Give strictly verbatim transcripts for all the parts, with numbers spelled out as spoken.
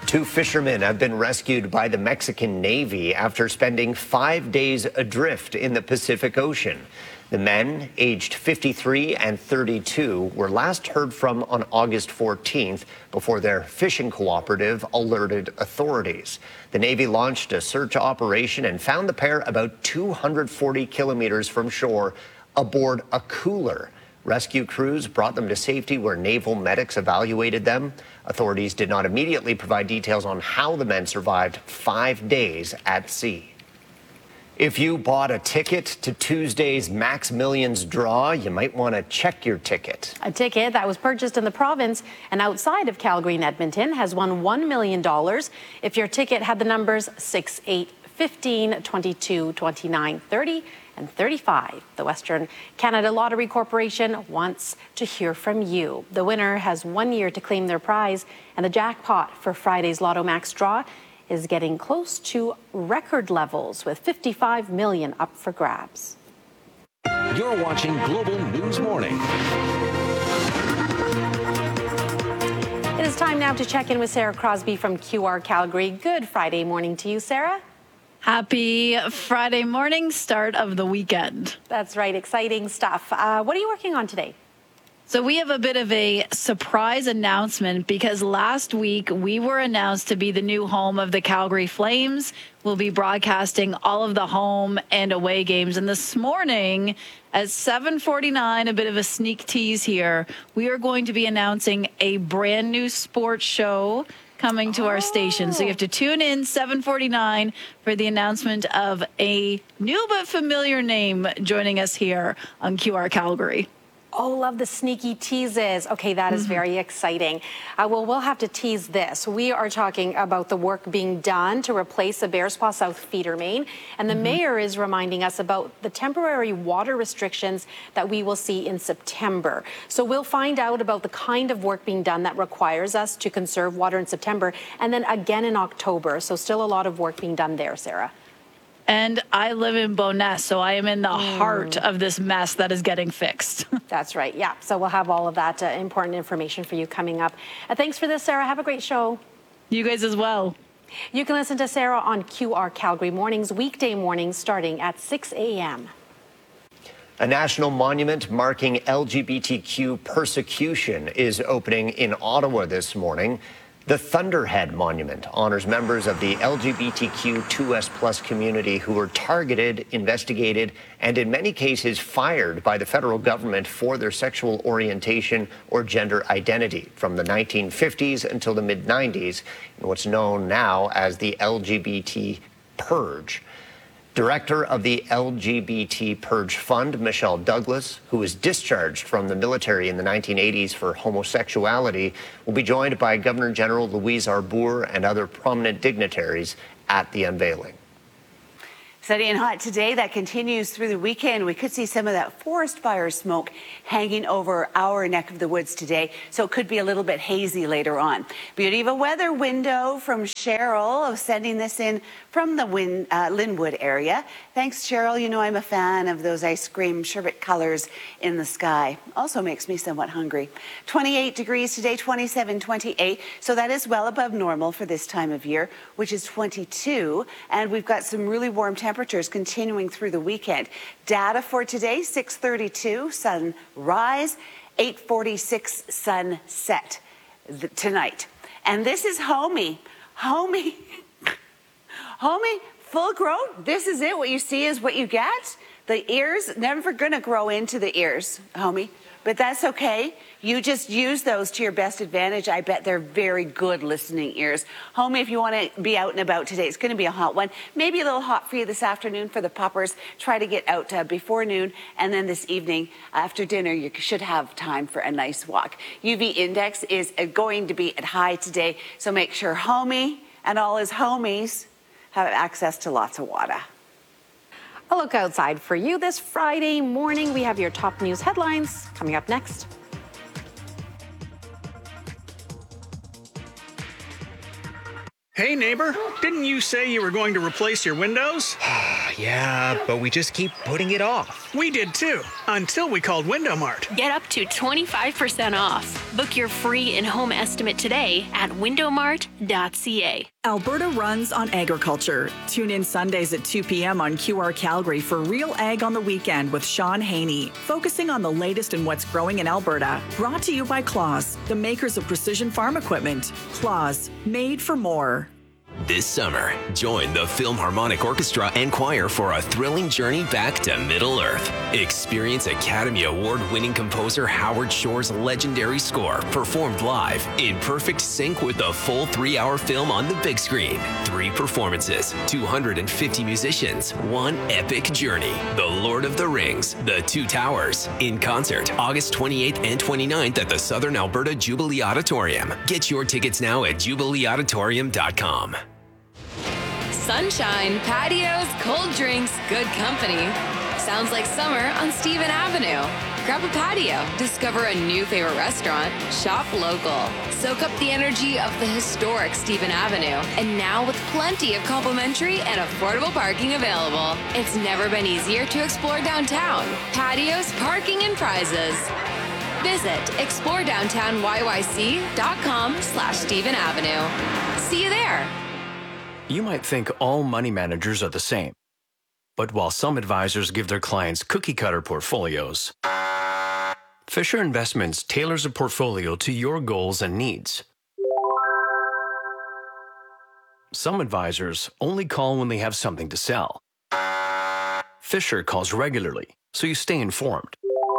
Two fishermen have been rescued by the Mexican Navy after spending five days adrift in the Pacific Ocean. The men, aged fifty-three and thirty-two, were last heard from on August fourteenth before their fishing cooperative alerted authorities. The Navy launched a search operation and found the pair about two hundred forty kilometers from shore aboard a cooler. Rescue crews brought them to safety where naval medics evaluated them. Authorities did not immediately provide details on how the men survived five days at sea. If you bought a ticket to Tuesday's Max Millions draw, you might want to check your ticket. A ticket that was purchased in the province and outside of Calgary and Edmonton has won one million dollars. If your ticket had the numbers six, eight, fifteen, twenty-two, twenty-nine, thirty, and thirty-five. The Western Canada Lottery Corporation wants to hear from you. The winner has one year to claim their prize, and the jackpot for Friday's Lotto Max draw is getting close to record levels with fifty-five million dollars up for grabs. You're watching Global News Morning. It is time now to check in with Sarah Crosby from Q R Calgary. Good Friday morning to you, Sarah. Happy Friday morning, start of the weekend. That's right, exciting stuff. Uh, what are you working on today? So we have a bit of a surprise announcement because last week we were announced to be the new home of the Calgary Flames. We'll be broadcasting all of the home and away games. And this morning at seven forty-nine, a bit of a sneak tease here, we are going to be announcing a brand new sports show coming to oh. our station. So you have to tune in seven forty-nine for the announcement of a new but familiar name joining us here on Q R Calgary. Oh, love the sneaky teases. Okay, that is mm-hmm. very exciting. Uh, well, we'll have to tease this. We are talking about the work being done to replace the Bearspaw South feeder main, and the mm-hmm. mayor is reminding us about the temporary water restrictions that we will see in September. So we'll find out about the kind of work being done that requires us to conserve water in September, and then again in October. So still a lot of work being done there, Sarah. And I live in Bowness, so I am in the mm. heart of this mess that is getting fixed. That's right. Yeah. So we'll have all of that uh, important information for you coming up. Uh, thanks for this, Sarah. Have a great show. You guys as well. You can listen to Sarah on Q R Calgary mornings, weekday mornings starting at six a.m. A national monument marking L G B T Q persecution is opening in Ottawa this morning. The Thunderhead Monument honors members of the L G B T Q two S plus community who were targeted, investigated, and in many cases fired by the federal government for their sexual orientation or gender identity from the nineteen fifties until the mid nineties in what's known now as the L G B T Purge. Director of the L G B T Purge Fund, Michelle Douglas, who was discharged from the military in the nineteen eighties for homosexuality, will be joined by Governor General Louise Arbour and other prominent dignitaries at the unveiling. Sunny and hot today. That continues through the weekend. We could see some of that forest fire smoke hanging over our neck of the woods today, so it could be a little bit hazy later on. Beauty of a weather window from Cheryl of sending this in from the Win, uh, Linwood area. Thanks, Cheryl. You know I'm a fan of those ice cream sherbet colors in the sky. Also makes me somewhat hungry. twenty-eight degrees today, twenty-seven, twenty-eight. So that is well above normal for this time of year, which is twenty-two. And we've got some really warm temperatures continuing through the weekend. Data for today, six thirty-two, sunrise, eight forty-six, sunset tonight. And this is Homie. Homie. Homie, full grown. This is it. What you see is what you get. The ears, never going to grow into the ears, Homie. But that's okay. You just use those to your best advantage. I bet they're very good listening ears. Homie, if you want to be out and about today, it's going to be a hot one. Maybe a little hot for you this afternoon for the puppers. Try to get out uh, before noon. And then this evening, after dinner, you should have time for a nice walk. U V index is going to be at high today. So make sure Homie and all his homies have access to lots of water. A look outside for you this Friday morning. We have your top news headlines coming up next. Hey, neighbor, didn't you say you were going to replace your windows? Yeah, but we just keep putting it off. We did too, until we called Window Mart. Get up to twenty-five percent off. Book your free in-home estimate today at window mart dot c a. Alberta runs on agriculture. Tune in Sundays at two p.m. on Q R Calgary for Real Ag on the Weekend with Sean Haney, focusing on the latest in what's growing in Alberta. Brought to you by Claus, the makers of precision farm equipment. Claus, made for more. This summer, join the Philharmonic Orchestra and Choir for a thrilling journey back to Middle-earth. Experience Academy Award-winning composer Howard Shore's legendary score performed live in perfect sync with the full three-hour film on the big screen. Three performances, two hundred fifty musicians, one epic journey. The Lord of the Rings, The Two Towers, in concert August twenty-eighth and twenty-ninth at the Southern Alberta Jubilee Auditorium. Get your tickets now at jubilee auditorium dot com. Sunshine, patios, cold drinks, good company. Sounds like summer on Stephen Avenue. Grab a patio, discover a new favorite restaurant, shop local. Soak up the energy of the historic Stephen Avenue. And now with plenty of complimentary and affordable parking available. It's never been easier to explore downtown. Patios, parking, and prizes. Visit explore downtown y y c dot com slash Stephen Avenue. See you there. You might think all money managers are the same. But while some advisors give their clients cookie-cutter portfolios, Fisher Investments tailors a portfolio to your goals and needs. Some advisors only call when they have something to sell. Fisher calls regularly, so you stay informed.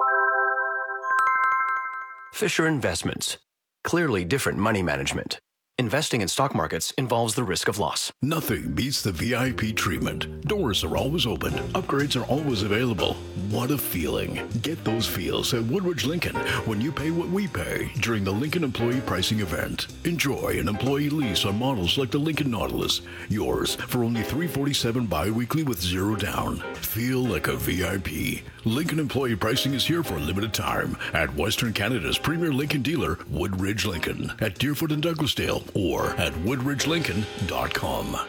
Fisher Investments. Clearly different money management. Investing in stock markets involves the risk of loss. Nothing beats the V I P treatment. Doors are always open. Upgrades are always available. What a feeling. Get those feels at Woodridge Lincoln when you pay what we pay during the Lincoln Employee Pricing Event. Enjoy an employee lease on models like the Lincoln Nautilus. Yours for only three hundred forty-seven dollars bi-weekly with zero down. Feel like a V I P. Lincoln Employee Pricing is here for a limited time at Western Canada's premier Lincoln dealer, Woodridge Lincoln, at Deerfoot and Douglasdale, or at woodridge lincoln dot com.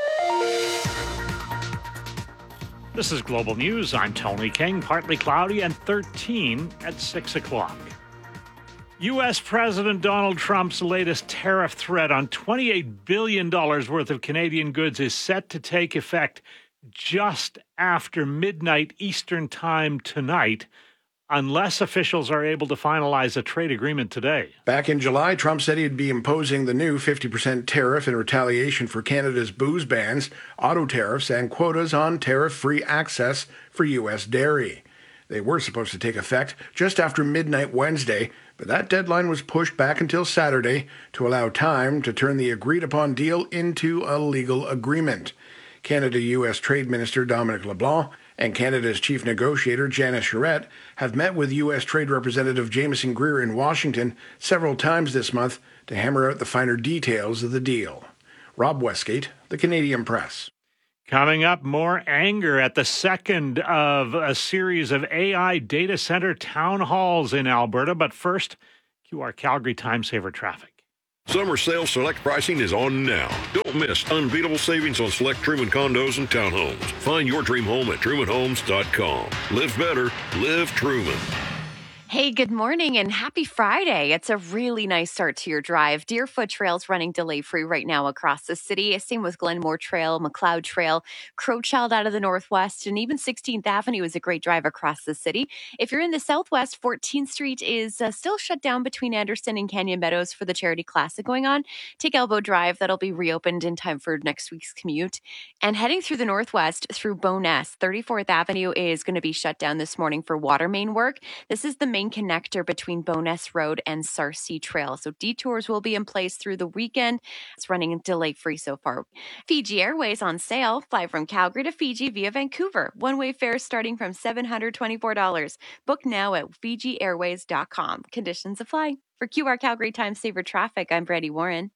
This is Global News. I'm Tony King. Partly cloudy and thirteen at six o'clock. U S. President Donald Trump's latest tariff threat on twenty-eight billion dollars worth of Canadian goods is set to take effect just after midnight Eastern Time tonight, unless officials are able to finalize a trade agreement today. Back in July, Trump said he'd be imposing the new fifty percent tariff in retaliation for Canada's booze bans, auto tariffs, and quotas on tariff-free access for U S dairy. They were supposed to take effect just after midnight Wednesday, but that deadline was pushed back until Saturday to allow time to turn the agreed-upon deal into a legal agreement. Canada-U S Trade Minister Dominic LeBlanc and Canada's chief negotiator Janice Charette have met with U S. Trade Representative Jameson Greer in Washington several times this month to hammer out the finer details of the deal. Rob Westgate, The Canadian Press. Coming up, more anger at the second of a series of A I data center town halls in Alberta. But first, Q R Calgary Time Saver Traffic. Summer sale select pricing is on now. Don't miss unbeatable savings on select Truman condos and townhomes. Find your dream home at truman homes dot com. Live better, live Truman. Hey, good morning and happy Friday. It's a really nice start to your drive. Deerfoot Trail's running delay-free right now across the city. Same with Glenmore Trail, McLeod Trail, Crowchild out of the northwest, and even sixteenth Avenue is a great drive across the city. If you're in the southwest, fourteenth Street is uh, still shut down between Anderson and Canyon Meadows for the Charity Classic going on. Take Elbow Drive. That'll be reopened in time for next week's commute. And heading through the northwest through Bowness, thirty-fourth Avenue is going to be shut down this morning for water main work. This is the main connector between Bowness Road and Sarcee Trail. So detours will be in place through the weekend. It's running delay-free so far. Fiji Airways on sale. Fly from Calgary to Fiji via Vancouver. One-way fares starting from seven hundred twenty-four dollars. Book now at fiji airways dot com. Conditions apply. For Q R Calgary Time Saver Traffic, I'm Brady Warren.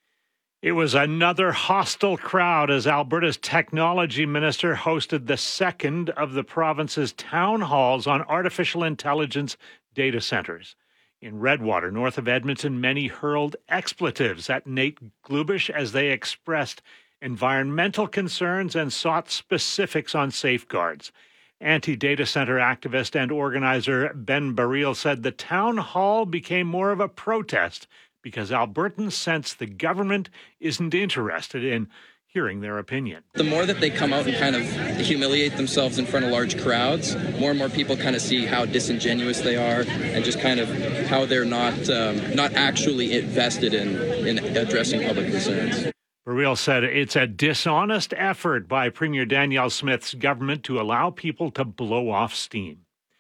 It was another hostile crowd as Alberta's technology minister hosted the second of the province's town halls on artificial intelligence data centers. In Redwater, north of Edmonton, many hurled expletives at Nate Glubish as they expressed environmental concerns and sought specifics on safeguards. Anti-data center activist and organizer Ben Baril said the town hall became more of a protest because Albertans sense the government isn't interested in hearing their opinion. The more that they come out and kind of humiliate themselves in front of large crowds, more and more people kind of see how disingenuous they are and just kind of how they're not um, not actually invested in, in addressing public concerns. Baril said it's a dishonest effort by Premier Danielle Smith's government to allow people to blow off steam.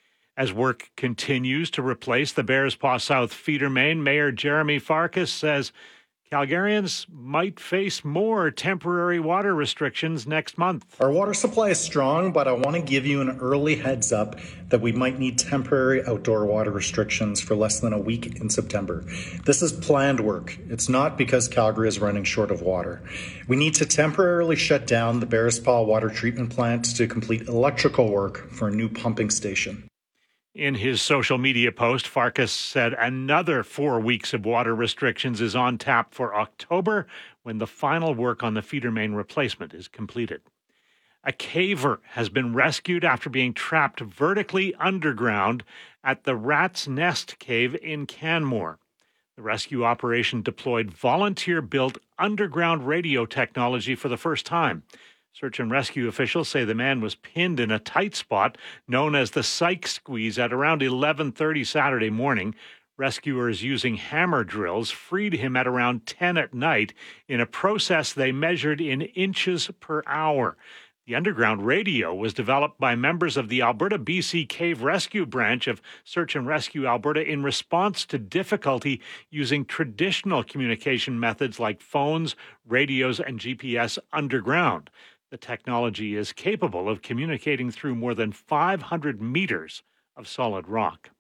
As work continues to replace the Bearspaw South feeder main, Mayor Jeremy Farkas says Calgarians might face more temporary water restrictions next month. Our water supply is strong, but I want to give you an early heads up that we might need temporary outdoor water restrictions for less than a week in September. This is planned work. It's not because Calgary is running short of water. We need to temporarily shut down the Bearspaw water treatment plant to complete electrical work for a new pumping station. In his social media post, Farkas said another four weeks of water restrictions is on tap for October when the final work on the feeder main replacement is completed. A caver has been rescued after being trapped vertically underground at the Rat's Nest Cave in Canmore. The rescue operation deployed volunteer-built underground radio technology for the first time. Search and rescue officials say the man was pinned in a tight spot known as the Psych Squeeze at around eleven thirty Saturday morning. Rescuers using hammer drills freed him at around ten at night in a process they measured in inches per hour. The underground radio was developed by members of the Alberta B C Cave Rescue Branch of Search and Rescue Alberta in response to difficulty using traditional communication methods like phones, radios, and G P S underground. The technology is capable of communicating through more than five hundred meters of solid rock.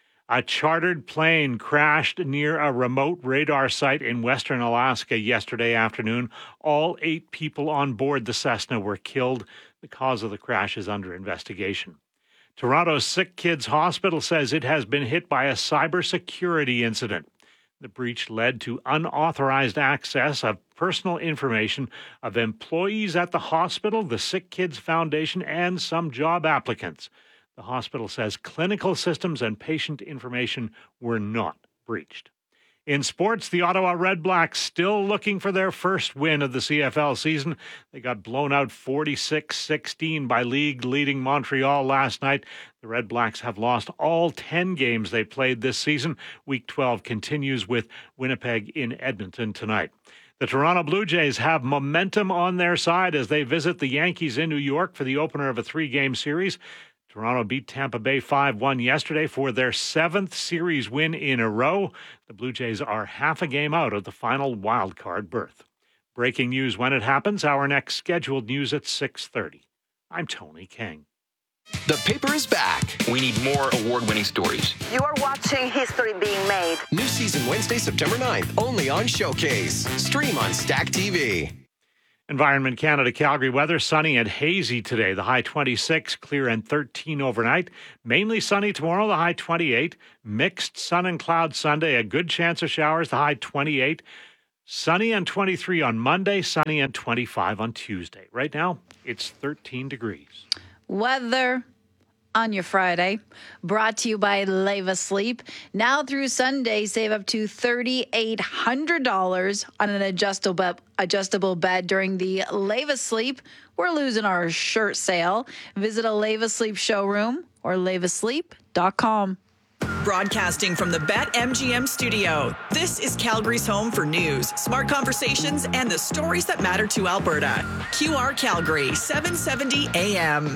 A chartered plane crashed near a remote radar site in western Alaska yesterday afternoon. All eight people on board the Cessna were killed. The cause of the crash is under investigation. Toronto's Sick Kids Hospital says it has been hit by a cybersecurity incident. The breach led to unauthorized access of personal information of employees at the hospital, the Sick Kids Foundation, and some job applicants. The hospital says clinical systems and patient information were not breached. In sports, the Ottawa Redblacks still looking for their first win of the C F L season. They got blown out forty-six sixteen by league-leading Montreal last night. The Redblacks have lost all ten games they played this season. Week twelve continues with Winnipeg in Edmonton tonight. The Toronto Blue Jays have momentum on their side as they visit the Yankees in New York for the opener of a three-game series. Toronto beat Tampa Bay five one yesterday for their seventh series win in a row. The Blue Jays are half a game out of the final wild-card berth. Breaking news when it happens. Our next scheduled news at six thirty. I'm Tony King. The paper is back. We need more award-winning stories. You are watching history being made. New season Wednesday, September ninth, only on Showcase. Stream on Stack T V. Environment Canada Calgary weather, sunny and hazy today. The high twenty-six, clear and thirteen overnight. Mainly sunny tomorrow, the high twenty-eight. Mixed sun and cloud Sunday, a good chance of showers, the high twenty-eight. Sunny and twenty-three on Monday, sunny and twenty-five on Tuesday. Right now, it's thirteen degrees. Weather on your Friday, brought to you by Leva Sleep. Now through Sunday, save up to three thousand eight hundred dollars on an adjustable adjustable bed during the Leva Sleep We're Losing Our Shirt sale. Visit a Leva Sleep showroom or leva sleep dot com. Broadcasting from the BetMGM studio, this is Calgary's home for news, smart conversations, and the stories that matter to Alberta. Q R Calgary, seven seventy A M.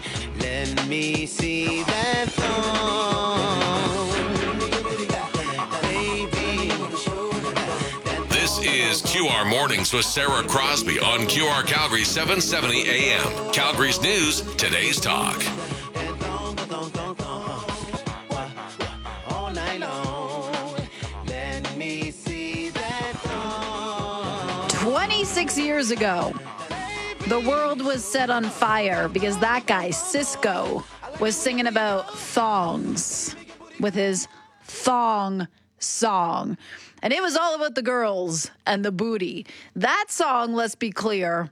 Let me see that phone. This is Q R Mornings with Sarah Crosby on Q R Calgary, seven seventy A M. Calgary's News, today's talk. twenty-six years ago, the world was set on fire because that guy, Cisco, was singing about thongs with his thong song. And it was all about the girls and the booty. That song, let's be clear,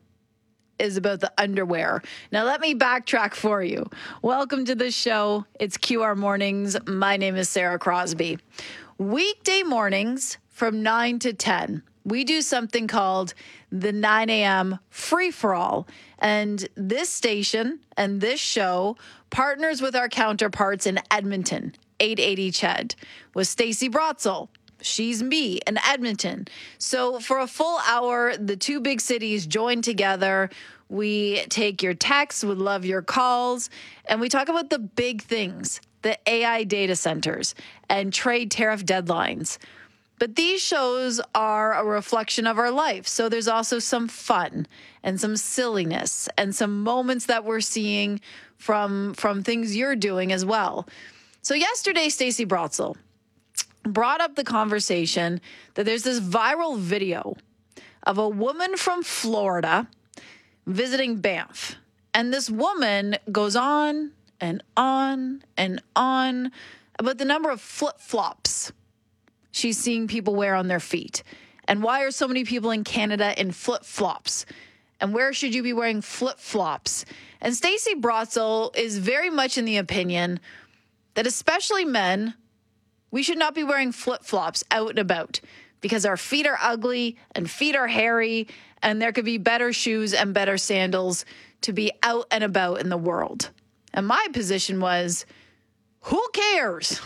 is about the underwear. Now, let me backtrack for you. Welcome to the show. It's Q R Mornings. My name is Sarah Crosby. Weekday mornings from nine to ten, we do something called the nine a.m. free-for-all. And this station and this show partners with our counterparts in Edmonton, eight eighty C H E D, with Stacey Brotzel. She's me in Edmonton. So for a full hour, the two big cities join together. We take your texts, we love your calls, and we talk about the big things, the A I data centers and trade tariff deadlines. But these shows are a reflection of our life. So there's also some fun and some silliness and some moments that we're seeing from, from things you're doing as well. So yesterday, Stacey Brotzel brought up the conversation that there's this viral video of a woman from Florida visiting Banff. And this woman goes on and on and on about the number of flip-flops she's seeing people wear on their feet. And why are so many people in Canada in flip-flops? And where should you be wearing flip-flops? And Stacey Brotzel is very much in the opinion that especially men, we should not be wearing flip-flops out and about because our feet are ugly and feet are hairy, and there could be better shoes and better sandals to be out and about in the world. And my position was, who cares?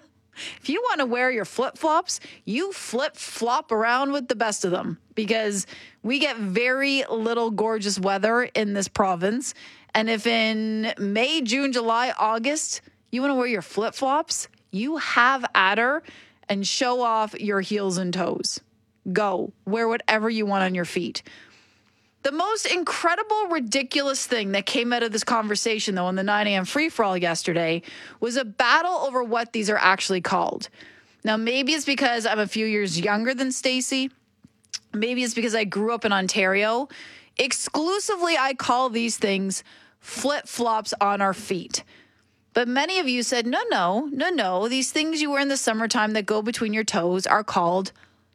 If you want to wear your flip-flops, you flip-flop around with the best of them because we get very little gorgeous weather in this province. And if in May, June, July, August, you want to wear your flip-flops, you have at her and show off your heels and toes. Go. Wear whatever you want on your feet. The most incredible, ridiculous thing that came out of this conversation, though, on the nine a.m. free-for-all yesterday was a battle over what these are actually called. Now, maybe it's because I'm a few years younger than Stacey. Maybe it's because I grew up in Ontario. Exclusively, I call these things flip-flops on our feet. But many of you said, no, no, no, no. These things you wear in the summertime that go between your toes are called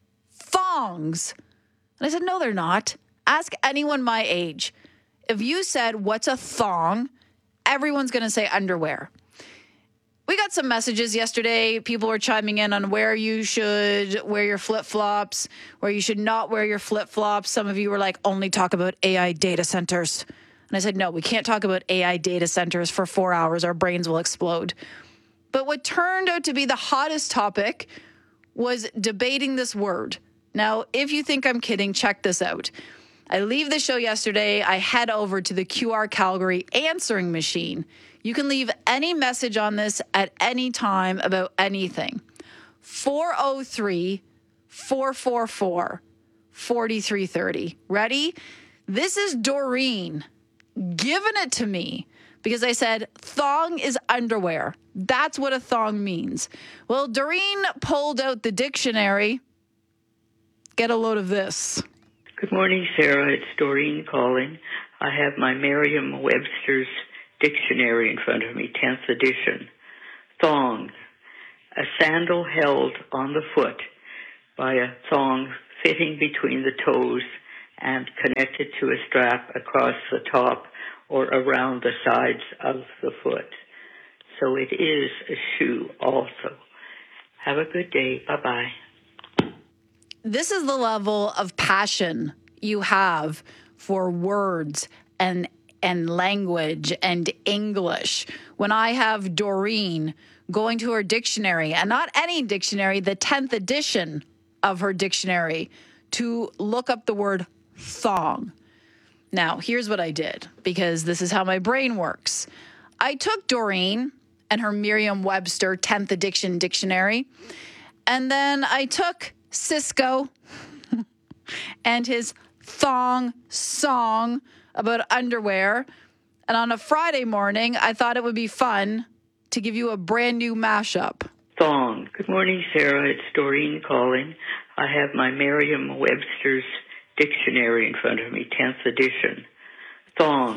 thongs. And I said, no, they're not. Ask anyone my age. If you said, what's a thong? Everyone's going to say underwear. We got some messages yesterday. People were chiming in on where you should wear your flip-flops, where you should not wear your flip-flops. Some of you were like, only talk about A I data centers. And I said, no, we can't talk about A I data centers for four hours. Our brains will explode. But what turned out to be the hottest topic was debating this word. Now, if you think I'm kidding, check this out. I leave the show yesterday. I head over to the Q R Calgary answering machine. You can leave any message on this at any time about anything. four oh three, four four four, four three three oh. Ready? This is Doreen giving it to me because I said thong is underwear. That's what a thong means. Well, Doreen pulled out the dictionary. Get a load of this. Good morning, Sarah. It's Doreen calling. I have my Merriam-Webster's dictionary in front of me, tenth edition. Thong, a sandal held on the foot by a thong fitting between the toes and connected to a strap across the top or around the sides of the foot. So it is a shoe also. Have a good day. Bye-bye. This is the level of passion you have for words and and language and English. When I have Doreen going to her dictionary, and not any dictionary, the tenth edition of her dictionary, to look up the word thong. Now, here's what I did, because this is how my brain works. I took Doreen and her Merriam-Webster tenth edition dictionary, and then I took Cisco and his thong song about underwear. And on a Friday morning, I thought it would be fun to give you a brand new mashup. Thong. Good morning, Sarah. It's Doreen calling. I have my Merriam-Webster's dictionary in front of me, tenth edition. Thong.